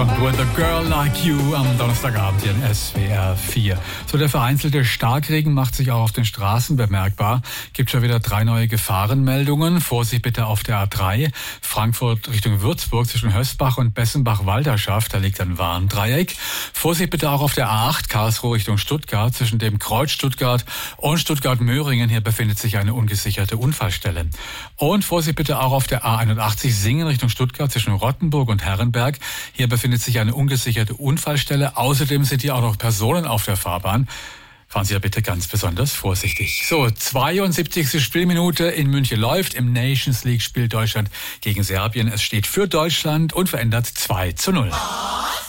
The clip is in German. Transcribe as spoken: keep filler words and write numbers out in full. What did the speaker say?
With a Girl Like You am Donnerstagabend hier in S W R vier. So, der vereinzelte Starkregen macht sich auch auf den Straßen bemerkbar. Gibt schon wieder drei neue Gefahrenmeldungen. Vorsicht bitte auf der A drei. Frankfurt Richtung Würzburg zwischen Hösbach und Bessenbach-Walderschaft. Da liegt ein Warndreieck. Vorsicht bitte auch auf der A acht. Karlsruhe Richtung Stuttgart zwischen dem Kreuz Stuttgart und Stuttgart-Möhringen. Hier befindet sich eine ungesicherte Unfallstelle. Und Vorsicht bitte auch auf der A einundachtzig Singen Richtung Stuttgart zwischen Rottenburg und Herrenberg. Hier befindet sich eine ungesicherte Unfallstelle. Außerdem sind hier auch noch Personen auf der Fahrbahn. Fahren Sie ja bitte ganz besonders vorsichtig. So, zweiundsiebzigste Spielminute in München läuft. Im Nations League spielt Deutschland gegen Serbien. Es steht für Deutschland unverändert zwei zu null.